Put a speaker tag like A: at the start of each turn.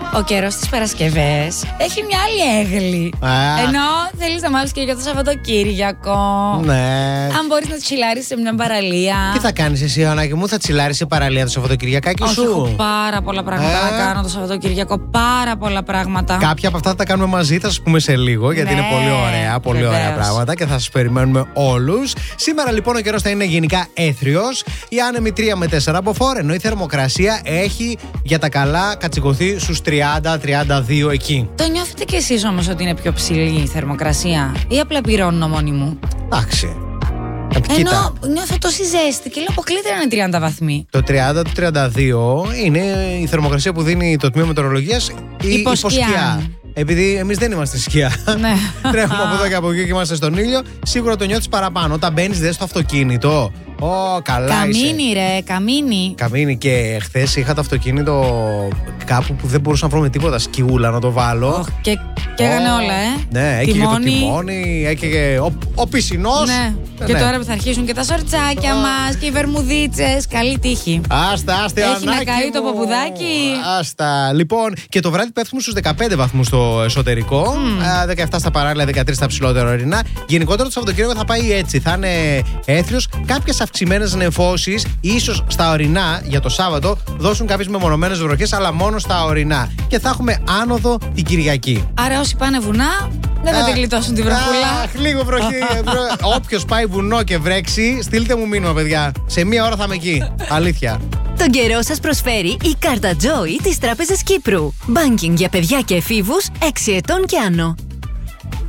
A: Ο καιρός στις Παρασκευές έχει μια άλλη έγλη. Ενώ θέλεις να μάθεις και για το Σαββατοκύριακο.
B: Ναι.
A: Αν μπορείς να τσιλάρεις σε μια παραλία.
B: Τι θα κάνεις εσύ, Ιωαννάκη μου, θα τσιλάρεις σε παραλία το Σαββατοκυριακάκι σου?
A: Έχω πάρα πολλά πράγματα να κάνω το Σαββατοκύριακο. Πάρα πολλά πράγματα.
B: Κάποια από αυτά θα τα κάνουμε μαζί, θα σας πούμε σε λίγο, γιατί είναι πολύ ωραία, πολύ ωραία πράγματα και θα σας περιμένουμε όλους. Σήμερα λοιπόν ο καιρός θα είναι γενικά έθριος. Οι άνεμοι 3 με 4 από φόρ, ενώ η θερμοκρασία έχει για τα καλά κατσικωθεί στους 30-32 εκεί.
A: Το νιώθετε κι εσείς όμως ότι είναι πιο ψηλή η θερμοκρασία, ή απλά πυρώνω μόνοι μου?
B: Εντάξει.
A: Ενώ νιώθω τόση ζέστη και λέω αποκλείται να είναι 30 βαθμοί.
B: Το 30-32 είναι η θερμοκρασία που δίνει το τμήμα μετεωρολογίας υποσκιά. Επειδή εμείς δεν είμαστε σκιά.
A: Ναι.
B: Τρέχουμε από εδώ και από εκεί και είμαστε στον ήλιο. Σίγουρα το νιώθεις παραπάνω. Όταν μπαίνεις στο αυτοκίνητο. Καλά.
A: Καμίνι,
B: είσαι.
A: Ρε, καμίνι.
B: Καμίνι, και χθες είχα το αυτοκίνητο κάπου που δεν μπορούσα να βρω με τίποτα σκιούλα να το βάλω.
A: Και έκανε όλα,
B: Ναι, έκαιγε το τιμόνι, έκαιγε ο πισινός.
A: Ναι. Και τώρα που θα αρχίσουν και τα σορτσάκια μας και οι βερμουδίτσες. Καλή τύχη.
B: Άστα,
A: έχει να καεί το παπουδάκι.
B: Άστα. Λοιπόν, και το βράδυ πέφτουμε στους 15 βαθμούς στο εσωτερικό. 17 στα παράλια, 13 στα ψηλότερα ορεινά. Γενικότερα το Σαββατοκύριακο θα πάει έτσι. Θα είναι έθριος. Κάποιες αυξημένες νεφώσεις, ίσως στα ορεινά για το Σάββατο, δώσουν κάποιες μεμονωμένες βροχές, αλλά μόνο στα ορεινά. Και θα έχουμε άνοδο την Κυριακή.
A: Άρα όσοι πάνε βουνά, δεν θα τη γλιτώσουν τη βροχούλα.
B: Λίγο βροχή. Όποιος πάει βουνό και βρέξει, στείλτε μου μήνυμα, παιδιά. Σε μία ώρα θα είμαι εκεί. Αλήθεια.
C: Τον καιρό σας προσφέρει η κάρτα Joy της Τράπεζας Κύπρου. Banking για παιδιά και εφήβους 6 ετών και άνω.